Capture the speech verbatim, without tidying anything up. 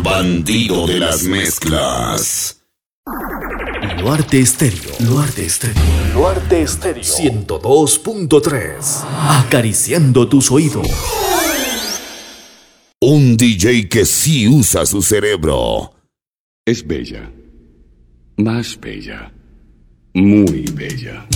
bandido de las mezclas. Luarte Estéreo. Luarte Estéreo. Luarte Estéreo. ciento dos punto tres. Acariciando tus oídos. Un D J que sí usa su cerebro. Es bella. Más bella. Muy bella.